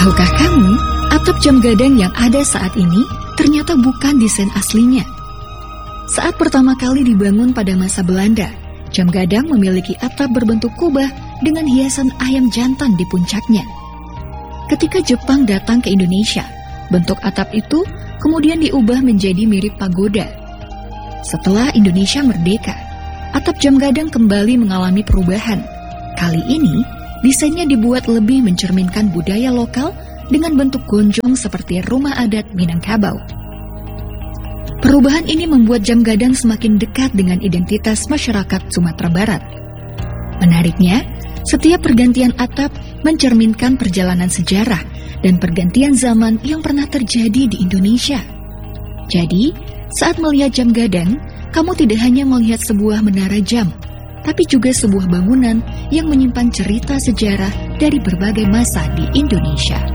Tahukah kamu, atap jam gadang yang ada saat ini ternyata bukan desain aslinya. Saat pertama kali dibangun pada masa Belanda, jam gadang memiliki atap berbentuk kubah dengan hiasan ayam jantan di puncaknya. Ketika Jepang datang ke Indonesia, bentuk atap itu kemudian diubah menjadi mirip pagoda. Setelah Indonesia merdeka, atap jam gadang kembali mengalami perubahan. Kali ini, desainnya dibuat lebih mencerminkan budaya lokal dengan bentuk gonjong seperti rumah adat Minangkabau. Perubahan ini membuat jam gadang semakin dekat dengan identitas masyarakat Sumatera Barat. Menariknya, setiap pergantian atap mencerminkan perjalanan sejarah dan pergantian zaman yang pernah terjadi di Indonesia. Jadi, saat melihat jam gadang, kamu tidak hanya melihat sebuah menara jam, tapi juga sebuah bangunan yang menyimpan cerita sejarah dari berbagai masa di Indonesia.